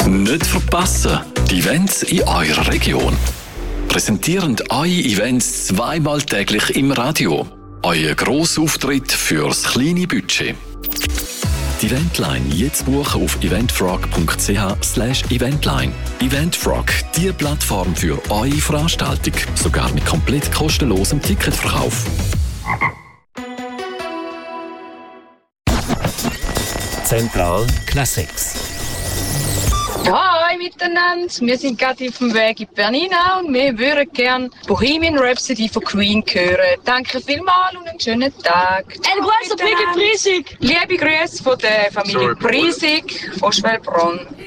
Nicht verpassen, die Events in eurer Region. Präsentierend eure Events zweimal täglich im Radio. Euer Grossauftritt fürs kleine Budget. Die Eventline jetzt buchen auf eventfrog.ch/eventline. Eventfrog, die Plattform für eure Veranstaltung. Sogar mit komplett kostenlosem Ticketverkauf. Zentral Classics. Hi miteinander, wir sind gerade auf dem Weg in Bernina und wir würden gerne Bohemian Rhapsody von Queen hören. Danke vielmals und einen schönen Tag. Ein großer Pickel Priesig. Liebe Grüße von der Familie Priesig von Schwelbronn.